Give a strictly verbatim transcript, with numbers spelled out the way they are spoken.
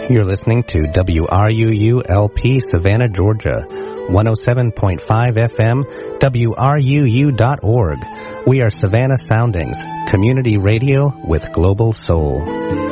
You're listening to W R U U L P Savannah, Georgia, one oh seven point five F M, W R U U dot org. We are Savannah Soundings, community radio with global soul.